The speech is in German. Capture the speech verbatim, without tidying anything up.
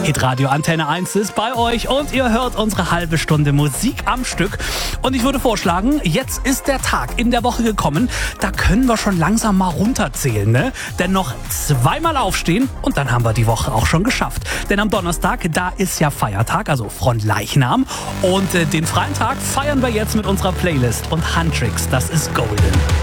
Hitradio Antenne eins ist bei euch und ihr hört unsere halbe Stunde Musik am Stück. Und ich würde vorschlagen, jetzt ist der Tag in der Woche gekommen, da können wir schon langsam mal runterzählen, ne? Denn noch zweimal aufstehen und dann haben wir die Woche auch schon geschafft. Denn am Donnerstag, da ist ja Feiertag, also Fronleichnam. Und äh, den freien Tag feiern wir jetzt mit unserer Playlist. Und Huntrix, das ist Golden.